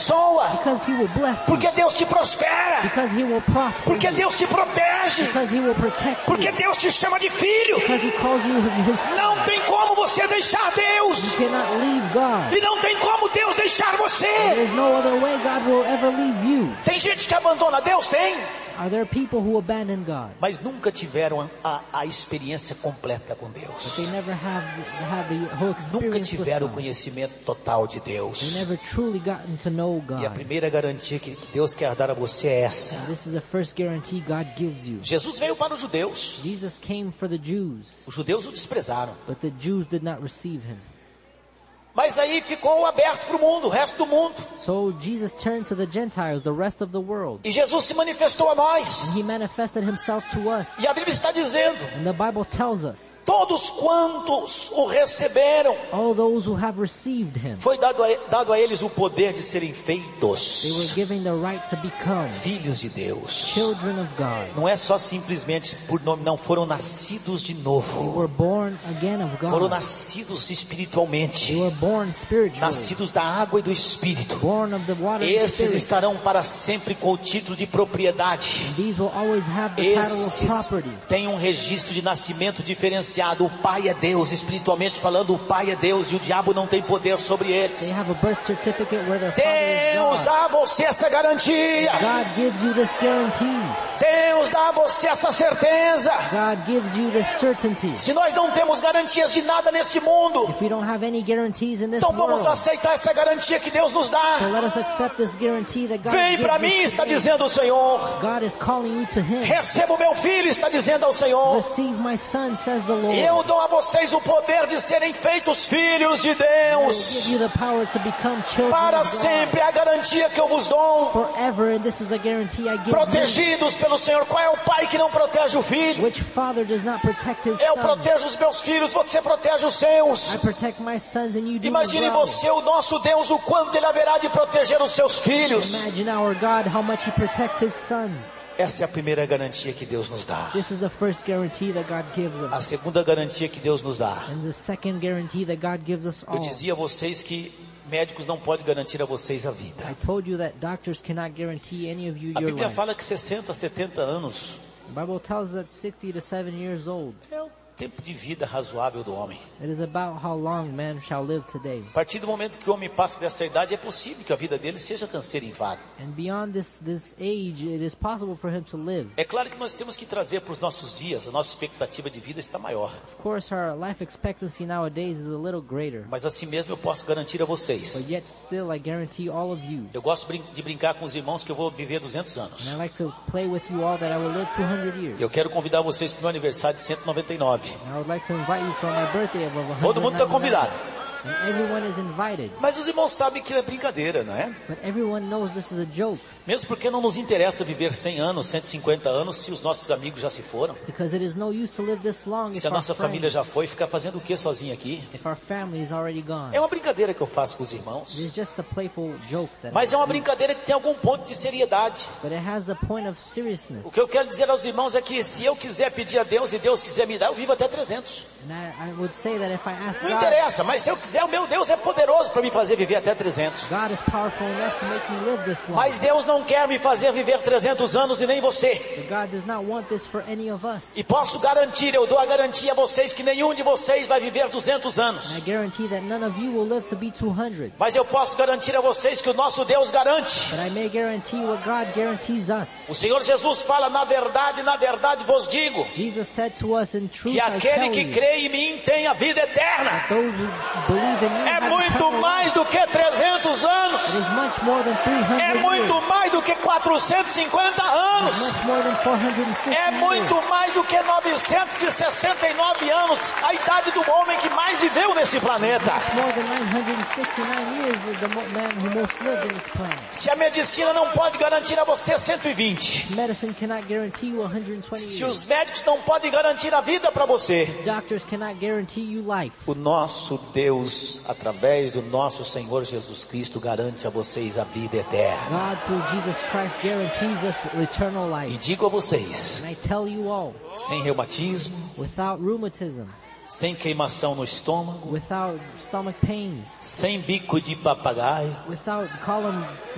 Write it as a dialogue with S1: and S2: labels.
S1: abençoa.
S2: Because He will bless you.
S1: Porque Deus te prospera.
S2: Because He will prosper
S1: Porque
S2: you.
S1: Deus te protege.
S2: Because He will protect
S1: Porque
S2: you.
S1: Deus te chama de filho.
S2: Because He calls you His son.
S1: Não tem como você deixar Deus.
S2: You cannot leave God.
S1: E não tem como Deus deixar você.
S2: There's no other way God will ever leave you.
S1: Tem gente que abandona Deus? Tem.
S2: Are there people who abandon God?
S1: Mas nunca tiveram a experiência completa com
S2: But
S1: Deus.
S2: they never have the whole
S1: Nunca
S2: experience with
S1: tiveram o
S2: God.
S1: conhecimento total de
S2: They
S1: Deus.
S2: never truly gotten to know
S1: E a
S2: God.
S1: primeira garantia que Deus quer dar a você é essa.
S2: This is the first guarantee God gives you.
S1: Jesus veio para os judeus.
S2: Jesus came for the Jews,
S1: Os judeus o desprezaram.
S2: but the Jews did not receive Him.
S1: Mas aí ficou aberto para o mundo, o resto do mundo.
S2: So Jesus turned to the Gentiles, the rest of the world.
S1: E Jesus se manifestou a nós.
S2: And He manifested Himself to us.
S1: E a Bíblia está dizendo:
S2: And the Bible tells us,
S1: todos quantos o receberam,
S2: all those who have received Him,
S1: foi dado a eles o poder de serem
S2: they were
S1: feitos
S2: given the right to become
S1: filhos de Deus.
S2: children of God.
S1: Não é só simplesmente por nome, não, foram nascidos de
S2: They
S1: novo.
S2: were born again of
S1: Foram
S2: God.
S1: nascidos espiritualmente.
S2: They were born spiritually,
S1: Nascidos da água e do Espírito.
S2: born of the water and the
S1: Esses
S2: Spirit.
S1: estarão para sempre com o título de propriedade.
S2: And these will always have the title of
S1: Esses
S2: property.
S1: têm um registro de nascimento diferenciado. O Pai é Deus, espiritualmente falando, o Pai é Deus e o diabo não tem poder sobre eles.
S2: They have a birth certificate where their father
S1: Deus
S2: is God.
S1: dá a você essa garantia.
S2: God gives you this guarantee.
S1: Deus dá a você essa certeza.
S2: God gives you this certainty.
S1: Se nós não temos garantias de nada nesse mundo,
S2: If we don't have any guarantees in this
S1: então vamos
S2: world,
S1: aceitar essa garantia que Deus nos
S2: so
S1: dá.
S2: let us accept this guarantee that God
S1: Vem
S2: gives
S1: para mim,
S2: us
S1: está
S2: today.
S1: dizendo o Senhor.
S2: God is calling you to Him.
S1: Receba o meu filho, está dizendo ao Senhor.
S2: Receive my son, says the Lord.
S1: E eu dou a vocês o poder de serem feitos filhos de
S2: I will give
S1: Deus.
S2: you the power to become children
S1: Para
S2: of God
S1: sempre é a garantia que eu vos dou.
S2: forever, and this is the guarantee I give you.
S1: Protegidos pelo Senhor. Qual é o pai que não protege o filho?
S2: Which father does not protect his
S1: Eu
S2: son?
S1: protejo os meus filhos, você protege os seus.
S2: I protect my sons and you do
S1: Imagine
S2: as well.
S1: você, o nosso Deus, o quanto Ele haverá de proteger os seus filhos.
S2: Imagine our God, how much He protects His sons.
S1: Essa é a primeira garantia que Deus nos dá.
S2: This is the first guarantee that God gives
S1: A
S2: us.
S1: segunda garantia que Deus nos dá.
S2: And the second guarantee that God gives us
S1: Eu
S2: all.
S1: dizia a vocês que médicos não podem garantir a vocês a vida.
S2: I told you that doctors cannot guarantee any of you
S1: A
S2: your
S1: Bíblia
S2: life.
S1: fala que 60, 70 anos
S2: The Bible tells us that 60 to 7 years old,
S1: é o tempo de vida razoável do homem.
S2: it is about how long man shall live today.
S1: A partir do momento que o homem passa dessa idade, é possível que a vida dele seja cancerivada.
S2: And beyond this age, it is possible for him to live.
S1: É claro que nós temos que trazer para os nossos dias, a nossa expectativa de vida está maior.
S2: Of course, our life expectancy nowadays is a little greater.
S1: Mas assim mesmo eu posso garantir a vocês.
S2: But yet still, I guarantee all of you.
S1: Eu gosto de brincar com os irmãos que eu vou viver 200
S2: And
S1: anos.
S2: I like to play with you all that I will live 200 years.
S1: Eu quero convidar vocês para o meu aniversário de 199.
S2: And I would like to invite you for my birthday of 199.
S1: Todo mundo está convidado.
S2: And everyone is invited.
S1: Mas os irmãos sabem que é brincadeira, não é?
S2: But everyone knows this is a joke.
S1: Mesmo porque não nos interessa viver 100 anos, 150 anos, se os nossos amigos já se foram.
S2: Because it is no use to live this long if
S1: Se a nossa
S2: our
S1: família
S2: friends,
S1: já foi, ficar fazendo o que sozinho aqui?
S2: if our family is already gone.
S1: É uma brincadeira que eu faço com os irmãos.
S2: It is just a playful joke that
S1: Mas
S2: I
S1: é uma
S2: do.
S1: brincadeira que tem algum ponto de seriedade.
S2: But it has a point of seriousness.
S1: O que eu quero dizer aos irmãos é que se eu quiser pedir a Deus e Deus quiser me dar, eu vivo até 300.
S2: And I would say that if I ask
S1: Não
S2: God,
S1: interessa, mas se eu quiser, o meu Deus é poderoso para me fazer viver até 300.
S2: God is powerful enough to make me live this long.
S1: Mas Deus não quer me fazer viver 300 anos e nem você.
S2: But God does not want this for any of us.
S1: E posso garantir, eu dou a garantia a vocês que nenhum de vocês vai viver 200
S2: And
S1: anos.
S2: I guarantee that none of you will live to be 200.
S1: Mas eu posso garantir a vocês que o nosso Deus garante.
S2: But I may guarantee what God guarantees us.
S1: O Senhor Jesus fala, na verdade vos digo,
S2: Jesus said to us, in truth
S1: que
S2: I
S1: aquele
S2: tell
S1: que
S2: you,
S1: crê em mim tem a vida eterna.
S2: those who believe in me
S1: É
S2: have
S1: muito
S2: eternal life.
S1: mais do que 300 anos.
S2: It is much more than 300
S1: É
S2: years.
S1: muito mais do que 450
S2: It is
S1: anos.
S2: much more than 450
S1: É muito
S2: years.
S1: mais do que 969 anos, a idade do homem que mais viveu nesse planeta.
S2: It's more than 969 years with the man who most lived in this planet.
S1: Se a medicina não pode garantir a você 120,
S2: Medicine cannot guarantee you 120
S1: se
S2: years.
S1: os médicos não podem garantir a vida para você,
S2: Doctors cannot guarantee you life.
S1: o nosso Deus, através do nosso Senhor Jesus Cristo, garante a vocês a vida eterna.
S2: God, through Jesus Christ, guarantees us eternal
S1: E
S2: life.
S1: digo a vocês,
S2: And I tell you all,
S1: sem reumatismo,
S2: without rheumatism,
S1: sem queimação no estômago,
S2: without stomach pains,
S1: sem bico de papagaio,
S2: without column